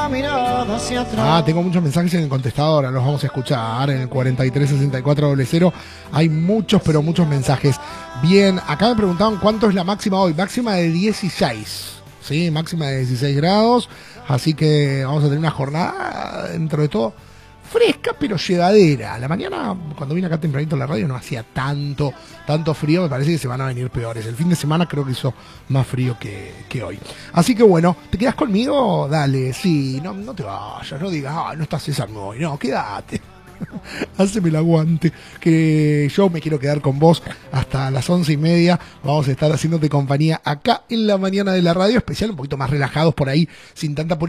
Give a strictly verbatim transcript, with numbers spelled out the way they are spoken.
mirada hacia atrás. Ah, tengo muchos mensajes en el contestador, los vamos a escuchar en el cuarenta y tres sesenta y cuatro cero. Hay muchos, pero muchos mensajes. Bien, acá me preguntaban cuánto es la máxima hoy. Máxima de dieciséis. Sí, máxima de dieciséis grados. Así que vamos a tener una jornada, dentro de todo, fresca pero llevadera. A la mañana, cuando vine acá tempranito a la radio, no hacía tanto, tanto frío. Me parece que se van a venir peores. El fin de semana creo que hizo más frío que, que hoy. Así que bueno, ¿te quedás conmigo? Dale, sí, no, no te vayas, no digas, ah, no estás César hoy. No, quédate. Háceme el aguante, que yo me quiero quedar con vos hasta las once y media. Vamos a estar haciéndote compañía acá en la mañana de la radio, especial, un poquito más relajados por ahí, sin tanta